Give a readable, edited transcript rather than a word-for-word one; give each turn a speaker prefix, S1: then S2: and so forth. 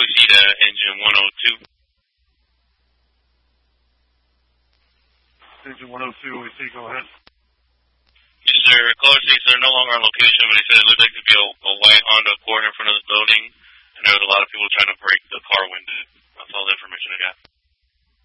S1: see the engine 102.
S2: Engine 102, we see, go ahead.
S1: Yes, sir. Caller states they're no longer on location, but he said it looked like to be a white Honda Accord in front of the building, and there was a lot of people trying to break the car window. That's all the information I got.